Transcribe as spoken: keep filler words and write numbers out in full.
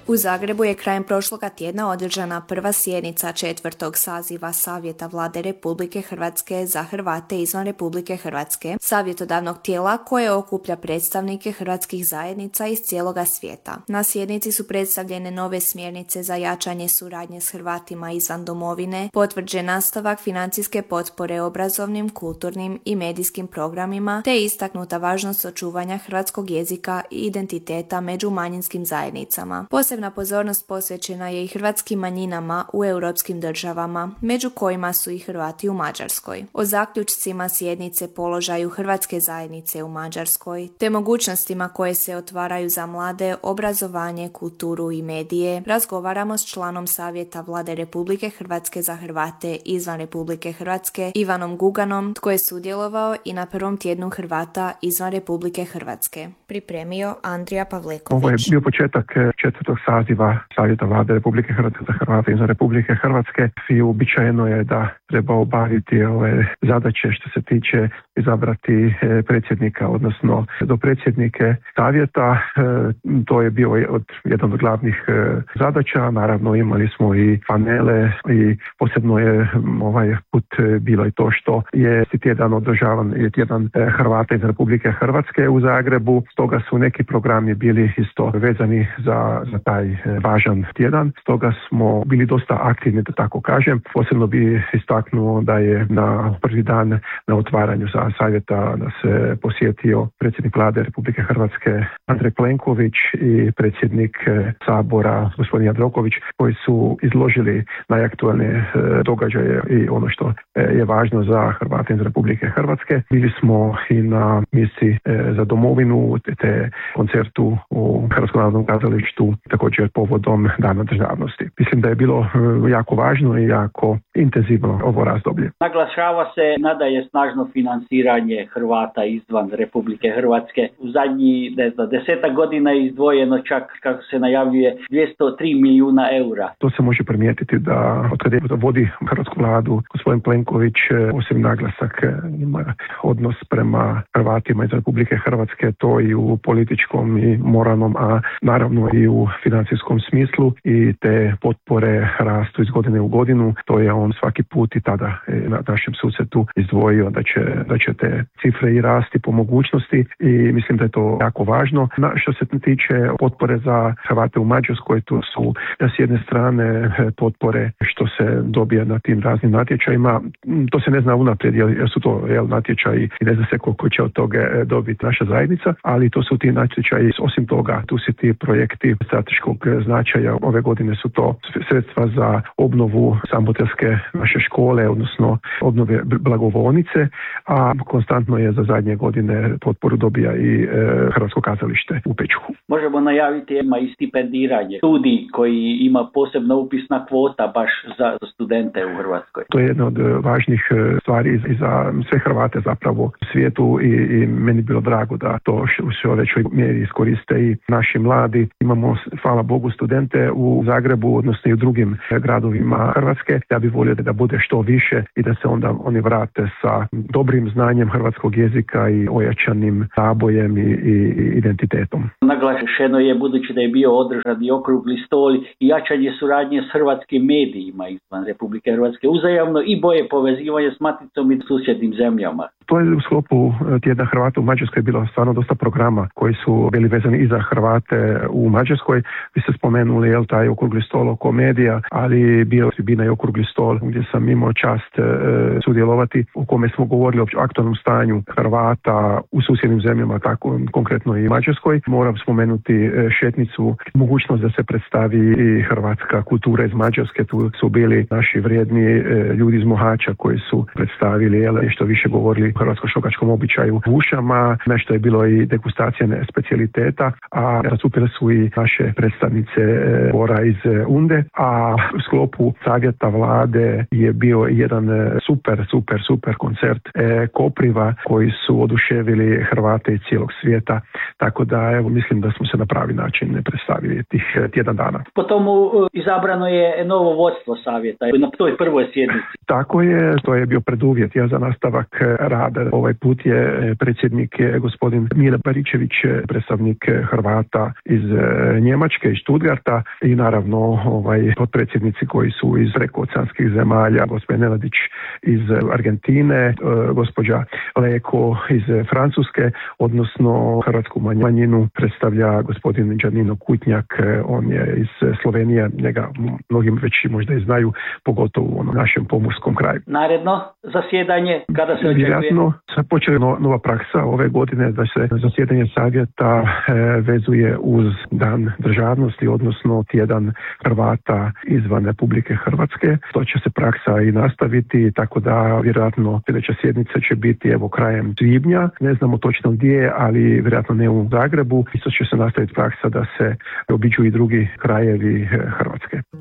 U Zagrebu je krajem prošloga tjedna održana prva sjednica četvrtog saziva Savjeta Vlade Republike Hrvatske za Hrvate izvan Republike Hrvatske, savjetodavnog tijela koje okuplja predstavnike hrvatskih zajednica iz cijeloga svijeta. Na sjednici su predstavljene nove smjernice za jačanje suradnje s Hrvatima izvan domovine, potvrđen nastavak financijske potpore obrazovnim, kulturnim i medijskim programima, te istaknuta važnost očuvanja hrvatskog jezika i identiteta među manjinskim zajednicama. Posebna pozornost posvećena je i hrvatskim manjinama u europskim državama, među kojima su i Hrvati u Mađarskoj. O zaključcima sjednice, položaju hrvatske zajednice u Mađarskoj, te mogućnostima koje se otvaraju za mlade, obrazovanje, kulturu i medije, razgovaramo s članom Savjeta Vlade Republike Hrvatske za Hrvate izvan Republike Hrvatske, Ivanom Guganom, tko je sudjelovao i na prvom tjednu Hrvata izvan Republike Hrvatske. Pripremio Andrija Pavleković. Ovo je bio početak četvrtog saziva Savjeta Vlade Republike Hrvatske za Hrvate izvan Republike Hrvatske i uobičajeno je da treba obaviti ove zadaće što se tiče izabrati predsjednika, odnosno dopredsjednike savjeta. To je bio od jedan od glavnih zadaća. Naravno imali smo i panele i posebno je ovaj put bilo i to što je tjedan održavan je tjedan Hrvata iz Republike Hrvatske u Zagrebu. Stoga su neki programi bili isto vezani za, za taj važan tjedan. Stoga smo bili dosta aktivni, da tako kažem. Posebno bi istaknuo da je na prvi dan na otvaranju za savjeta da se posjetio predsjednik Vlade Republike Hrvatske Andrej Plenković i predsjednik Sabora gospodin Jandroković, koji su izložili najaktualnije događaje i ono što je važno za Hrvate iz Republike Hrvatske. Bili smo i na misi za domovinu te koncertu u Hrvatskom narodnom kazalištu, također povodom Dana državnosti. Mislim da je bilo jako važno i jako intenzivno ovo razdoblje. Naglašava se nadalje snažno financiranje Hrvata izvan Republike Hrvatske. U zadnji ne znam, desetak godina je izdvojeno čak, kako se najavljuje, dvjesto tri milijuna eura. To se može primijetiti da od kada je vodi hrvatsku vladu gospodin Plenković osim naglasak ima odnos prema Hrvatima iz Republike Hrvatske, to i u političkom i moralnom, a naravno i u financijskom smislu, i te potpore rastu iz godine u godinu. To je on svaki put i tada na našem susretu izdvojio da će, da će te cifre i rasti po mogućnosti i mislim da je to jako važno. Na, što se tiče potpore za Hrvate u Mađarskoj, tu su s jedne strane potpore što se dobije na tim raznim natječajima. To se ne zna unaprijed jer su to jel, natječaji i ne zna se koliko će od toga dobiti naša zajednica, ali to su ti natječaji. Osim toga, tu su ti projekti strateškog značaja. Ove godine su to sredstva za obnovu Sambotelske naše škole, odnosno obnove blagovolnice, a konstantno je za zadnje godine potporu dobija i e, Hrvatsko kazalište u Pečuhu. Možemo najaviti ima i stipendiranje, studij koji ima posebna upisna kvota baš za studente u Hrvatskoj. To je jedna od važnih stvari i za sve Hrvate zapravo u svijetu i, i meni bilo drago da to u sve većoj mjeri iskoriste i naši mladi. Imamo, hvala Bogu, studente u Zagrebu, odnosno i u drugim gradovima Hrvatske. Ja bih volio da bude što više i da se onda oni vrate sa dobrim znanjem hrvatskog jezika i ojačanim nabojem i, i identitetom. Naglašeno je, budući da je bio održan i okrugli stol, i jačanje suradnje s hrvatskim medijima izvan Republike Hrvatske, uzajamno i bolje povezivanje s maticom i susjednim zemljama. To je u sklopu tjedna Hrvata u Mađarskoj bilo stvarno dosta programa koji su bili vezani i za Hrvate u Mađarskoj. Vi ste spomenuli jel, taj okrugli stol oko medija, ali bio tribina i okrugli stol gdje sam imao čast e, sudjelovati, u kome smo govorili o aktualnom stanju Hrvata u susjednim zemljama, tako konkretno i Mađarskoj. Moram spomenuti šetnicu, mogućnost da se predstavi i hrvatska kultura iz Mađarske. Tu su bili naši vrijedni e, ljudi iz Mohača koji su predstavili jel, što više govorili hrvatsko-šokačkom običaju u ušama, nešto je bilo i degustacija specijaliteta, a nastupile su i naše predstavnice Bora iz Unde, a u sklopu savjeta vlade je bio jedan super, super, super koncert Kopriva koji su oduševili Hrvate iz cijelog svijeta, tako da evo mislim da smo se na pravi način predstavili tih tjedan dana. Po tomu izabrano je novo vodstvo savjeta na toj prvoj sjednici. Tako je, to je bio preduvjet ja za nastavak rada. Ovaj put je predsjednik je gospodin Mile Baričević, predstavnik Hrvata iz Njemačke. Njemačke i Stuttgarta i naravno ovaj potpredsjednici koji su iz prekooceanskih zemalja, gospodin Nenadić iz Argentine, gospođa Leko iz Francuske, odnosno hrvatsku manjinu predstavlja gospodin Đanino Kutnjak, on je iz Slovenije, njega mnogim već možda i znaju, pogotovo u onom našem pomorskom kraju. Naredno zasjedanje, kada se očekuje? Vjerojatno počela nova praksa ove godine da se zasjedanje savjeta vezuje uz Dan državnosti, odnosno tjedan Hrvata izvan Republike Hrvatske. To će se praksa i nastaviti, tako da vjerojatno sljedeća sjednica će biti evo krajem svibnja. Ne znamo točno gdje, ali vjerojatno ne u Zagrebu. Isto će se nastaviti praksa da se obiđu i drugi krajevi Hrvatske.